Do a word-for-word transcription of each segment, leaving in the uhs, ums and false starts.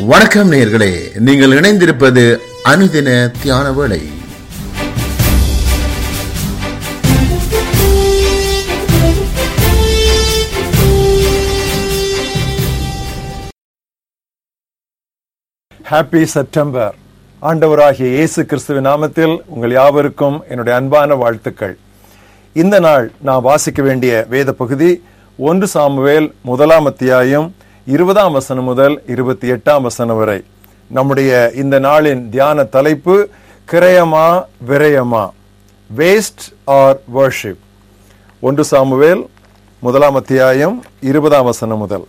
வணக்கம் நேயர்களே, நீங்கள் இணைந்திருப்பது அனுதின தியான வேளை. Happy September. ஆண்டவராகிய இயேசு கிறிஸ்துவின் நாமத்தில் உங்கள் யாவருக்கும் என்னுடைய அன்பான வாழ்த்துக்கள். இந்த நாள் நான் வாசிக்க வேண்டிய வேத பகுதி ஒன்று சாமுவேல் முதலாம் அத்தியாயம் இருபதாம் வசனம் முதல் இருபத்தி எட்டாம் வசனம் வரை. நம்முடைய இந்த நாளின் தியான தலைப்பு கிரயமா விரயமா, வேஸ்ட் ஆர் வர்ஷிப். ஒன்று சாமுவேல் முதலாம் அத்தியாயம் இருபதாம் வசனம் முதல்.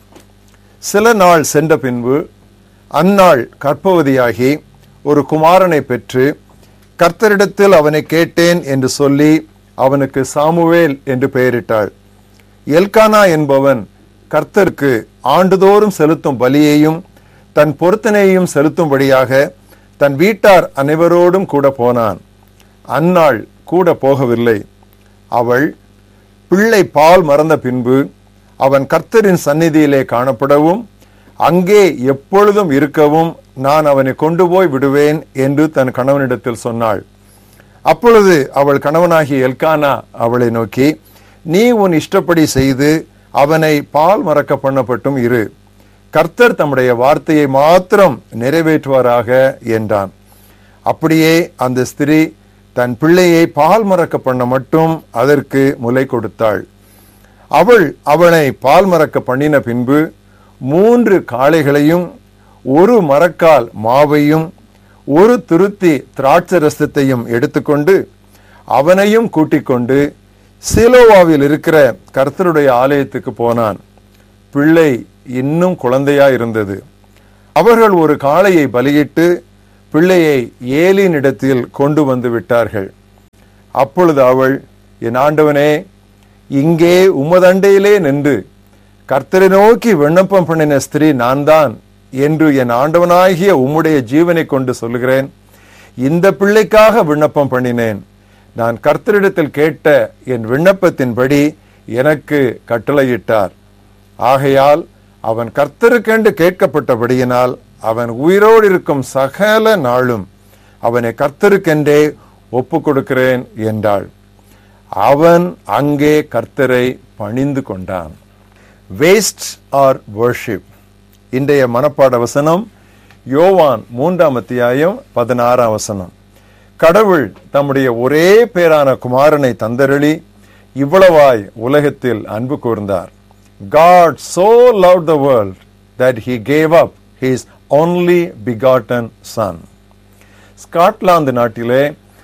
சில நாள் சென்ற பின்பு அந்நாள் கர்ப்பவதியாகி ஒரு குமாரனை பெற்று கர்த்தரிடத்தில் அவனை கேட்டேன் என்று சொல்லி அவனுக்கு சாமுவேல் என்று பெயரிட்டாள். எல்கானா என்பவன் கர்த்தருக்கு ஆண்டுதோறும் செலுத்தும் பலியையும் தன் பொருத்தனையையும் செலுத்தும்படியாக தன் வீட்டார் அனைவரோடும் கூட போனான். அந்நாள் கூட போகவில்லை. அவள் பிள்ளை பால் மறந்த பின்பு அவன் கர்த்தரின் சந்நிதியிலே காணப்படவும் அங்கே எப்பொழுதும் இருக்கவும் நான் அவனை கொண்டு போய் விடுவேன் என்று தன் கணவனிடத்தில் சொன்னாள். அப்பொழுது அவள் கணவனாகிய எல்கானா அவளை நோக்கி, நீ உன் இஷ்டப்படி செய்து அவனை பால் மறக்க பண்ணப்பட்டும் இரு, கர்த்தர் தம்முடைய வார்த்தையை மாத்திரம் நிறைவேற்றுவாராக என்றான். அப்படியே அந்த ஸ்திரீ தன் பிள்ளையை பால் மறக்க பண்ண மட்டும் அதற்கு முலை கொடுத்தாள். அவள் அவனை பால் மறக்க பண்ணின பின்பு மூன்று காளைகளையும் ஒரு மரக்கால் மாவையும் ஒரு துருத்தி திராட்சை ரசத்தையும் எடுத்துக்கொண்டு அவனையும் கூட்டிக் கொண்டு சீலோவாவில் இருக்கிற கர்த்தருடைய ஆலயத்துக்கு போனான். பிள்ளை இன்னும் குழந்தையா இருந்தது. அவர்கள் ஒரு காளையை பலியிட்டு பிள்ளையை ஏலியின் இடத்தில் கொண்டு வந்து விட்டார்கள். அப்பொழுது அவள், என் ஆண்டவனே, இங்கே உமதண்டையிலே நின்று கர்த்தரை நோக்கி விண்ணப்பம் பண்ணின ஸ்திரீ நான் தான் என்று என் ஆண்டவனாகிய உம்முடைய ஜீவனை கொண்டு சொல்லுகிறேன். இந்த பிள்ளைக்காக விண்ணப்பம் பண்ணினேன். நான் கர்த்தரிடத்தில் கேட்ட என் விண்ணப்பத்தின்படி எனக்கு கட்டளையிட்டார். ஆகையால் அவன் கர்த்தருக்கென்று கேட்கப்பட்டபடியினால் அவன் உயிரோடு இருக்கும் சகல நாளும் அவனை கர்த்தருக்கென்றே ஒப்பு கொடுக்கிறேன் என்றாள். அவன் அங்கே கர்த்தரை பணிந்து கொண்டான். Waste R worship. இன்றைய மனப்பாட வசனம் யோவான் மூன்றாம் அத்தியாயம் பதினாறாம் வசனம். கடவுள் தம்முடைய ஒரே பேரான குமாரனை தந்தருளி இவ்வளவாய் உலகத்தில் அன்பு கூர்ந்தார். God so loved the world that he gave up his only begotten son. Scotland நாட்டிலே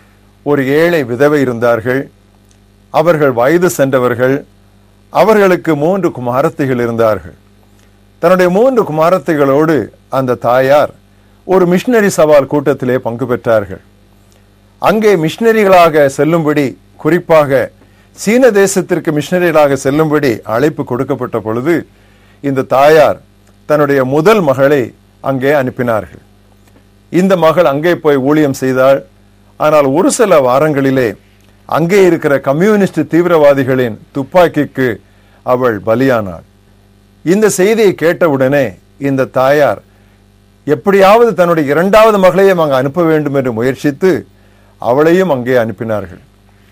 ஒரு ஏழை விதவை இருந்தார்கள். அவர்கள் வயது சென்றவர்கள். அவர்களுக்கு மூன்று குமாரத்திகள் இருந்தார்கள். தன்னுடைய மூன்று குமாரத்திகளோடு அந்த தாயார் ஒரு மிஷனரி சவால் கூட்டத்திலே பங்கு பெற்றார்கள். அங்கே மிஷனரிகளாக செல்லும்படி, குறிப்பாக சீன தேசத்திற்கு மிஷனரிகளாக செல்லும்படி அழைப்பு கொடுக்கப்பட்ட பொழுது இந்த தாயார் தன்னுடைய முதல் மகளை அங்கே அனுப்பினார்கள். இந்த மகள் அங்கே போய் ஊழியம் செய்தாள். ஆனால் ஒரு சில வாரங்களிலே அங்கே இருக்கிற கம்யூனிஸ்ட் தீவிரவாதிகளின் துப்பாக்கிக்கு அவள் பலியானாள். இந்த செய்தியை கேட்டவுடனே இந்த தாயார் எப்படியாவது தன்னுடைய இரண்டாவது மகளையும் அங்கு அனுப்ப வேண்டும் என்று முயற்சித்து அவளையும் அங்கே அனுப்பினார்கள்.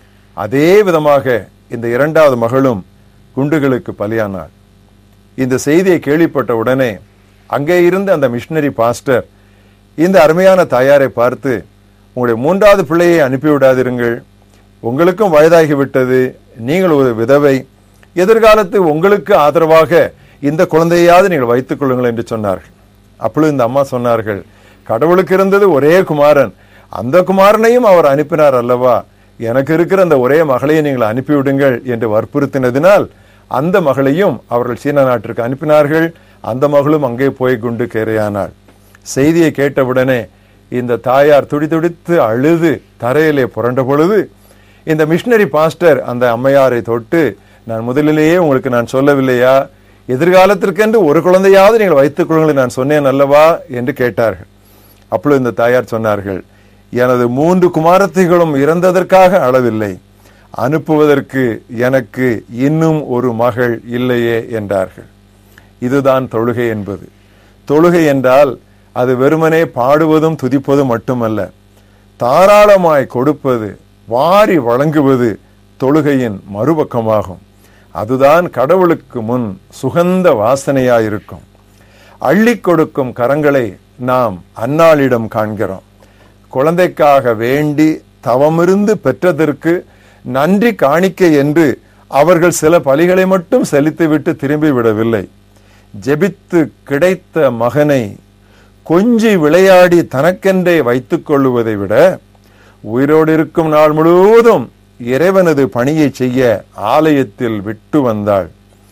அதே விதமாக இந்த இரண்டாவது மகளும் குண்டுகளுக்கு பலியானாள். இந்த செய்தியை கேள்விப்பட்ட உடனே அங்கே இருந்த அந்த மிஷனரி பாஸ்டர் இந்த அருமையான தாயாரை பார்த்து, உங்களுடைய மூன்றாவது பிள்ளையை அனுப்பிவிடாதிருங்கள், உங்களுக்கும் வயதாகிவிட்டது, நீங்கள் ஒரு விதவை, எதிர்காலத்து உங்களுக்கு ஆதரவாக இந்த குழந்தையாவது நீங்கள் வைத்துக் கொள்ளுங்கள் என்று சொன்னார்கள். அப்பொழுது இந்த அம்மா சொன்னார்கள், கடவுளுக்கு இருந்தது ஒரே குமாரன், அந்த குமாரனையும் அவர் அனுப்பினார் அல்லவா, எனக்கு இருக்கிற அந்த ஒரே மகளையும் நீங்கள் அனுப்பிவிடுங்கள் என்று வற்புறுத்தினதினால் அந்த மகளையும் அவர்கள் சீன நாட்டிற்கு அனுப்பினார்கள். அந்த மகளும் அங்கே போய் குண்டு கேரையானாள். செய்தியை கேட்டவுடனே இந்த தாயார் துடிதுடித்து அழுது தரையிலே புரண்ட பொழுது இந்த மிஷனரி பாஸ்டர் அந்த அம்மையாரை தொட்டு, நான் முதலிலேயே உங்களுக்கு நான் சொல்லவில்லையா, எதிர்காலத்திற்கென்று ஒரு குழந்தையாவது நீங்கள் வைத்துக் கொள்ளுங்கள் நான் சொன்னேன் அல்லவா என்று கேட்டார்கள். அப்பொழுது இந்த தாயார் சொன்னார்கள், எனது மூன்று குமாரத்திகளும் இறந்ததற்காக அளவில்லை, அனுப்புவதற்கு எனக்கு இன்னும் ஒரு மகள் இல்லையே என்றார்கள். இதுதான் தொழுகை என்பது. தொழுகை என்றால் அது வெறுமனே பாடுவதும் துதிப்பதும் மட்டுமல்ல, தாராளமாய் கொடுப்பது, வாரி வழங்குவது தொழுகையின் மறுபக்கமாகும். அதுதான் கடவுளுக்கு முன் சுகந்த வாசனையாயிருக்கும். அள்ளி கொடுக்கும் கரங்களை நாம் அன்னாளிடம் காண்கிறோம். குழந்தைக்காக வேண்டி தவமிருந்து பெற்றதற்கு நன்றி காணிக்கை என்று அவர்கள் சில பலிகளை மட்டும் செலுத்திவிட்டு திரும்பி விடவில்லை. ஜெபித்து கிடைத்த மகனை கொஞ்சி விளையாடி தனக்கென்றே வைத்துக் கொள்ளுவதை விட உயிரோடு இருக்கும் நாள் முழுவதும் இறைவனது பணியை செய்ய ஆலயத்தில் விட்டு வந்தாள்.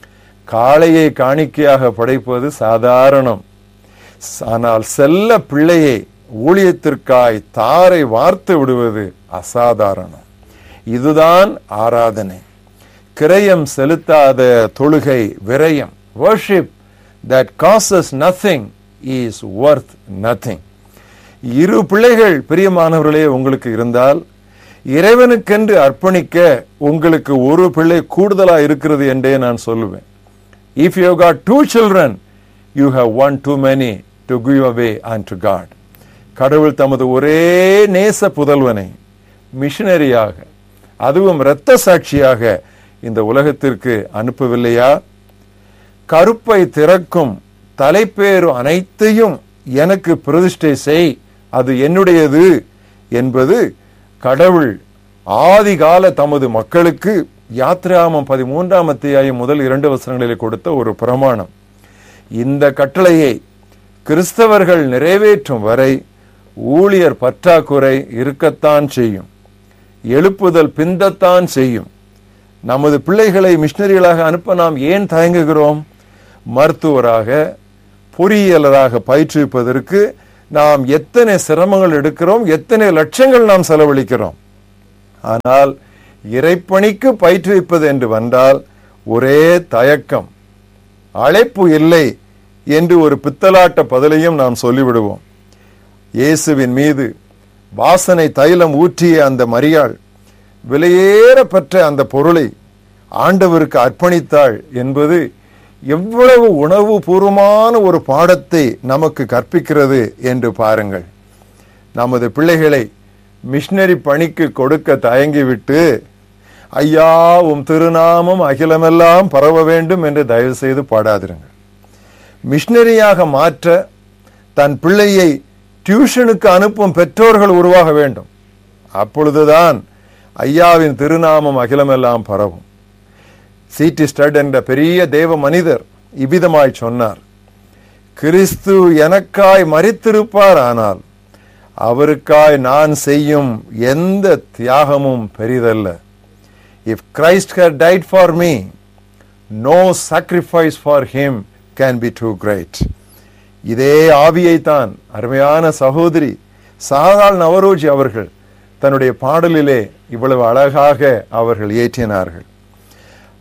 காளையை காணிக்கையாக படைப்பது சாதாரணம். ஆனால் செல்ல பிள்ளையை ஊழியத்திற்காய் தாரை வார்த்து விடுவது அசாதாரணம். இதுதான் ஆராதனை. கிரயம் செலுத்தாத தொழுகை விரயம். worship that costs nothing is worth nothing. இரு பிள்ளைகள் பிரியமானவர்களே உங்களுக்கு இருந்தால், இறைவனுக்கென்று அர்ப்பணிக்க உங்களுக்கு ஒரு பிள்ளை கூடுதலா இருக்கிறது என்றே நான் சொல்லுவேன். If you have got two children, you have one too many to give away unto God. கடவுள் தமது ஒரே நேச புதல்வனை மிஷனரியாக, அதுவும் இரத்த சாட்சியாக இந்த உலகத்திற்கு அனுப்பவில்லையா? கருப்பை திறக்கும் தலைப்பேறு அனைத்தையும் எனக்கு பிரதிஷ்டை செய், அது என்னுடையது என்பது கடவுள் ஆதிகால தமது மக்களுக்கு யாத்ராகமம் பதிமூன்றாம் அத்தியாயம் முதல் இரண்டு வசனங்களிலே கொடுத்த ஒரு பிரமாணம். இந்த கட்டளையை கிறிஸ்தவர்கள் நிறைவேற்றும் வரை ஊழியர் பற்றாக்குறை இருக்கத்தான் செய்யும், எழுப்புதல் பிந்தத்தான் செய்யும். நமது பிள்ளைகளை மிஷனரிகளாக அனுப்ப நாம் ஏன் தயங்குகிறோம்? மருத்துவராக, பொறியியலராக பயிற்றுவிப்பதற்கு நாம் எத்தனை சிரமங்கள் எடுக்கிறோம், எத்தனை லட்சங்கள் நாம் செலவழிக்கிறோம். ஆனால் இறைப்பணிக்கு பயிற்றுவிப்பது என்று வந்தால் ஒரே தயக்கம், அழைப்பு இல்லை என்று ஒரு பித்தலாட்ட பதிலையும் நாம் சொல்லிவிடுவோம். இயேசுவின் மீது வாசனை தைலம் ஊற்றிய அந்த மரியாள் விலையேற பெற்ற அந்த பொருளை ஆண்டவருக்கு அர்ப்பணித்தாள் என்பது எவ்வளவு உணவு பூர்வமான ஒரு பாடத்தை நமக்கு கற்பிக்கிறது என்று பாருங்கள். நமது பிள்ளைகளை மிஷனரி பணிக்கு கொடுக்க தயங்கிவிட்டு, ஐயா உம் திருநாமம் அகிலமெல்லாம் பரவ வேண்டும் என்று தயவு செய்து பாடாதிருங்கள். மிஷனரியாக மாற்ற தன் பிள்ளையை டியூஷனுக்கு அனுப்பும் பெற்றோர்கள் உருவாக வேண்டும். அப்பொழுதுதான் ஐயாவின் திருநாமம் அகிலமெல்லாம் பரவும். சீட்டி ஸ்டட் என்ற பெரிய தேவ மனிதர் இவ்விதமாய் சொன்னார், கிறிஸ்து எனக்காய் மரித்திருப்பார், ஆனால் அவருக்காய் நான் செய்யும் எந்த தியாகமும் பெரிதல்ல. If Christ had died for me, no sacrifice for him can be too great. இதே ஆவியைத்தான் அருமையான சகோதரி சாதாள் நவரோஜி அவர்கள் தன்னுடைய பாடலிலே இவ்வளவு அழகாக அவர்கள் ஏற்றினார்கள்.